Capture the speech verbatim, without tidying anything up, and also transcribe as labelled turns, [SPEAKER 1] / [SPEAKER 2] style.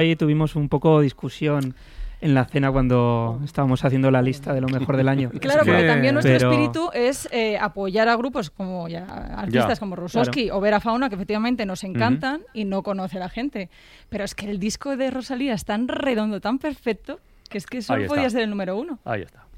[SPEAKER 1] Ahí tuvimos un poco discusión en la cena cuando estábamos haciendo la lista de lo mejor del año.
[SPEAKER 2] Claro, porque también nuestro
[SPEAKER 1] pero...
[SPEAKER 2] espíritu es eh, apoyar a grupos como ya artistas ya, como Rusosky claro. o Vera Fauna, que efectivamente nos encantan uh-huh. y no conoce la gente. Pero es que el disco de Rosalía es tan redondo, tan perfecto, que es que solo podía ser el número uno.
[SPEAKER 3] Ahí está.